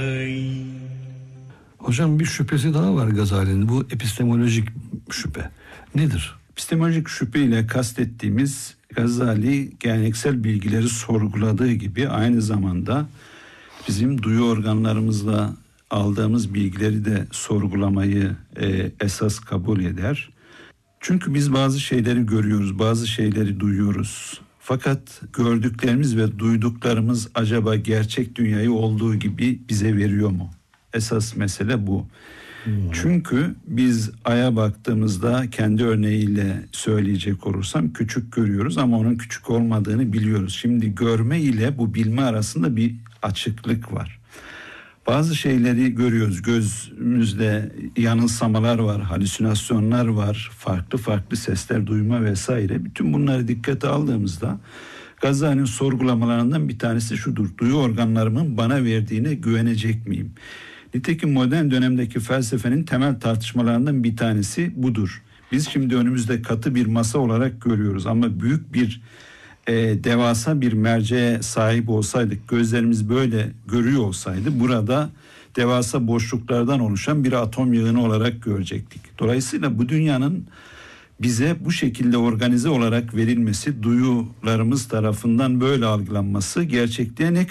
Hocam bir şüphesi daha var Gazali'nin, bu epistemolojik şüphe. Nedir? Epistemolojik şüpheyle kastettiğimiz, Gazali geleneksel bilgileri sorguladığı gibi aynı zamanda bizim duyu organlarımızla aldığımız bilgileri de sorgulamayı esas kabul eder. Çünkü biz bazı şeyleri görüyoruz, bazı şeyleri duyuyoruz. Fakat gördüklerimiz ve duyduklarımız acaba gerçek dünyayı olduğu gibi bize veriyor mu? Esas mesele bu. Çünkü biz aya baktığımızda, kendi örneğiyle söyleyecek olursam, küçük görüyoruz ama onun küçük olmadığını biliyoruz. Şimdi görme ile bu bilme arasında bir açıklık var. Bazı şeyleri görüyoruz, gözümüzde yanılsamalar var, halüsinasyonlar var, farklı farklı sesler duyma vesaire. Bütün bunları dikkate aldığımızda Gazali'nin sorgulamalarından bir tanesi şudur: duyu organlarımın bana verdiğine güvenecek miyim? Nitekim modern dönemdeki felsefenin temel tartışmalarından bir tanesi budur. Biz şimdi önümüzde katı bir masa olarak görüyoruz ama büyük bir devasa bir merceğe sahip olsaydık, gözlerimiz böyle görüyor olsaydı, burada devasa boşluklardan oluşan bir atom yığını olarak görecektik. Dolayısıyla bu dünyanın bize bu şekilde organize olarak verilmesi, duyularımız tarafından böyle algılanması gerçekliğe ne